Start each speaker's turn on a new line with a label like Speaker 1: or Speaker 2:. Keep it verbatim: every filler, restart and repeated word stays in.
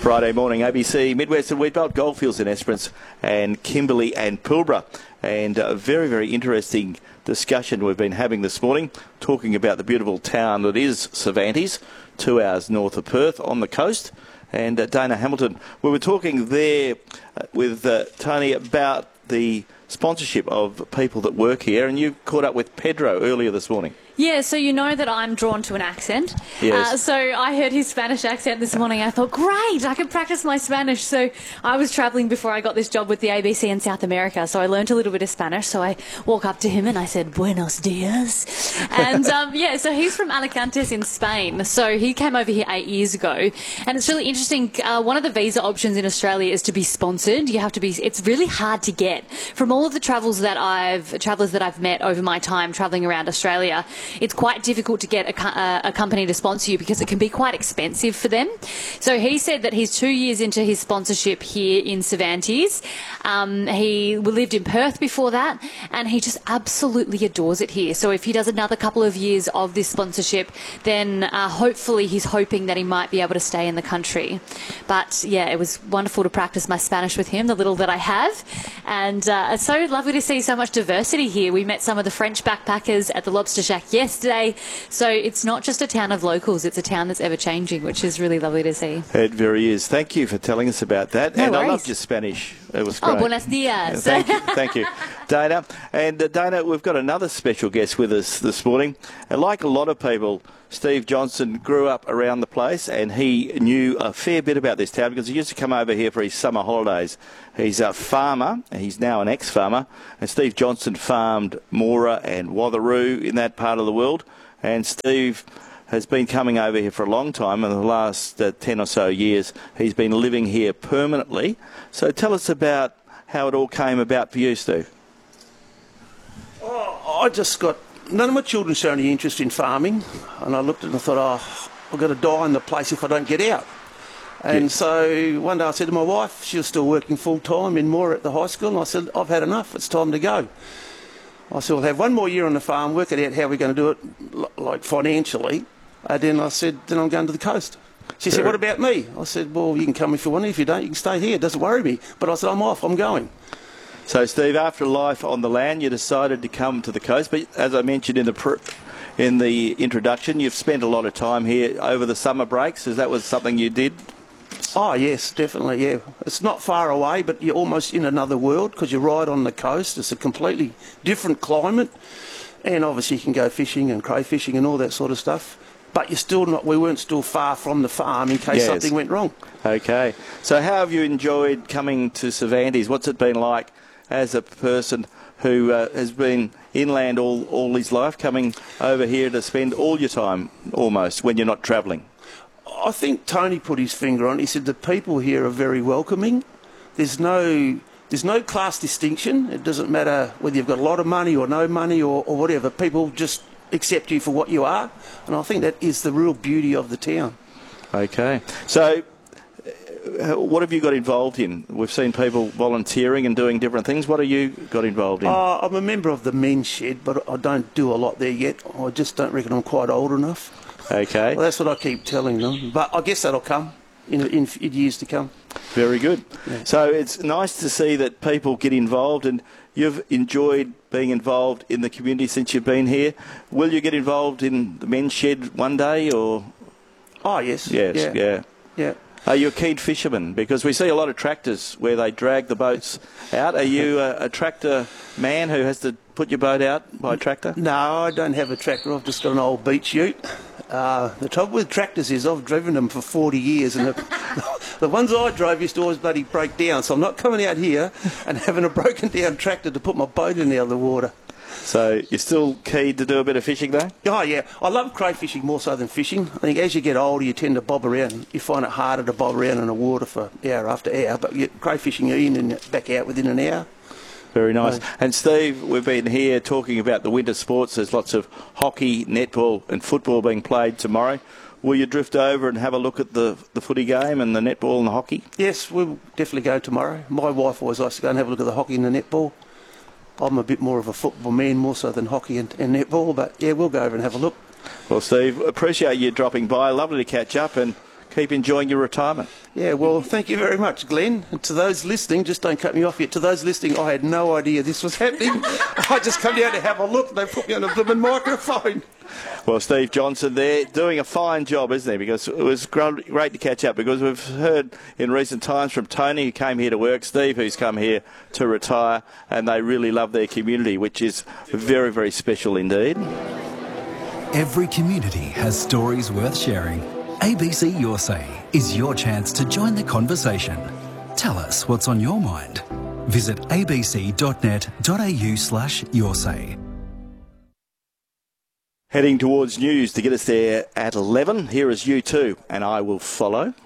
Speaker 1: Friday morning, A B C Midwest and Wheatbelt, Goldfields in Esperance and Kimberley and Pilbara. And a very, very interesting discussion we've been having this morning, talking about the beautiful town that is Cervantes, two hours north of Perth on the coast. And uh, Dana Hamilton, we were talking there uh, with uh, Tony about the sponsorship of people that work here, and you caught up with Pedro earlier this morning.
Speaker 2: Yeah, so you know that I'm drawn to an accent.
Speaker 1: Yes.
Speaker 2: Uh, so I heard his Spanish accent this morning. I thought, great, I can practice my Spanish. So I was travelling before I got this job with the A B C in South America, so I learned a little bit of Spanish. So I walk up to him and I said, buenos dias. And um, yeah, so he's from Alicantes in Spain. So he came over here eight years ago. And it's really interesting. Uh, one of the visa options in Australia is to be sponsored. You have to be, it's really hard to get. From all of the travels that I've, travellers that I've met over my time travelling around Australia, it's quite difficult to get a, uh, a company to sponsor you because it can be quite expensive for them. So he said that he's two years into his sponsorship here in Cervantes. Um, he lived in Perth before that, and he just absolutely adores it here. So if he does another couple of years of this sponsorship, then uh, hopefully he's hoping that he might be able to stay in the country. But yeah, it was wonderful to practice my Spanish with him, the little that I have. And uh, it's so lovely to see so much diversity here. We met some of the French backpackers at the Lobster Shack yesterday. So it's not just a town of locals, it's a town that's ever changing, which is really lovely to see.
Speaker 1: It very is. Thank you for telling us about that.
Speaker 2: No
Speaker 1: and
Speaker 2: worries.
Speaker 1: I loved your Spanish. It was great.
Speaker 2: Oh, buenos dias.
Speaker 1: Yeah, thank you, thank you, Dana. And uh, Dana, we've got another special guest with us this morning. And like a lot of people, Steve Johnson grew up around the place, and he knew a fair bit about this town because he used to come over here for his summer holidays. He's a farmer, and he's now an ex-farmer, and Steve Johnson farmed Mora and Watheroo in that part of the world. And Steve has been coming over here for a long time. In the last uh, ten or so years, he's been living here permanently. So tell us about how it all came about for you, Steve.
Speaker 3: Oh, I just got... None of my children show any interest in farming. And I looked at it and I thought, oh, I've got to die in the place if I don't get out. And
Speaker 1: Yeah.
Speaker 3: so one day I said to my wife, she was still working full-time in Moore at the high school, and I said, I've had enough, it's time to go. I said, we'll have one more year on the farm, work it out how we're going to do it, like financially. And then I said, then I'm going to the coast. She said, what about me? I said, well, you can come if you want. If you don't, you can stay here. It doesn't worry me. But I said, I'm off, I'm going.
Speaker 1: So, Steve, after life on the land, you decided to come to the coast. But as I mentioned in the pr- in the introduction, you've spent a lot of time here over the summer breaks. Is that was something you did?
Speaker 3: Oh, yes, definitely, yeah. It's not far away, but you're almost in another world because you're right on the coast. It's a completely different climate. And obviously you can go fishing and crayfishing and all that sort of stuff. But you're still not, we weren't still far from the farm in case
Speaker 1: Yes.
Speaker 3: something went wrong.
Speaker 1: Okay. So how have you enjoyed coming to Cervantes? What's it been like as a person who uh, has been inland all, all his life, coming over here to spend all your time almost when you're not travelling?
Speaker 3: I think Tony put his finger on it. He said the people here are very welcoming. There's no there's no class distinction. It doesn't matter whether you've got a lot of money or no money or, or whatever. People just accept you for what you are. And I think that is the real beauty of the town.
Speaker 1: Okay. So uh, what have you got involved in? We've seen people volunteering and doing different things. What have you got involved in?
Speaker 3: Uh, I'm a member of the men's shed, but I don't do a lot there yet. I just don't reckon I'm quite old enough.
Speaker 1: Okay.
Speaker 3: Well, that's what I keep telling them. But I guess that'll come in, in, in years to come.
Speaker 1: Very good.
Speaker 3: Yeah.
Speaker 1: So it's nice to see that people get involved, and you've enjoyed being involved in the community since you've been here. Will you get involved in the men's shed one day, or...?
Speaker 3: Oh, yes.
Speaker 1: Yes,
Speaker 3: yeah.
Speaker 1: yeah.
Speaker 3: Yeah.
Speaker 1: Are you a keen fisherman? Because we see a lot of tractors where they drag the boats out. Are you a, a tractor man who has to put your boat out by tractor?
Speaker 3: No, I don't have a tractor. I've just got an old beach ute. Uh, the trouble with tractors is I've driven them for forty years, and the, the ones I drove used to always bloody break down. So I'm not coming out here and having a broken down tractor to put my boat in out of the water.
Speaker 1: So you're still keen to do a bit of fishing though?
Speaker 3: Oh, yeah. I love crayfishing more so than fishing. I think as you get older, you tend to bob around. You find it harder to bob around in the water for hour after hour. But you, crayfishing, you're in and back out within an hour.
Speaker 1: Very nice.
Speaker 3: Right.
Speaker 1: And Steve, we've been here talking about the winter sports. There's lots of hockey, netball and football being played tomorrow. Will you drift over and have a look at the, the footy game and the netball and the hockey?
Speaker 3: Yes, we'll definitely go tomorrow. My wife always likes to go and have a look at the hockey and the netball. I'm a bit more of a football man, more so than hockey and, and netball, but yeah, we'll go over and have a look.
Speaker 1: Well, Steve, appreciate you dropping by. Lovely to catch up, and keep enjoying your retirement.
Speaker 3: Yeah, well, thank you very much, Glenn. And to those listening, just don't cut me off yet. To those listening, I had no idea this was happening. I just come down to have a look. They put me on a blooming microphone.
Speaker 1: Well, Steve Johnson there doing a fine job, isn't he? Because it was great to catch up, because we've heard in recent times from Tony, who came here to work, Steve, who's come here to retire, and they really love their community, which is very, very special indeed.
Speaker 4: Every community has stories worth sharing. A B C Your Say is your chance to join the conversation. Tell us what's on your mind. Visit abc.net.au slash yoursay.
Speaker 1: Heading towards news to get us there at eleven. Here is U two, and I Will Follow.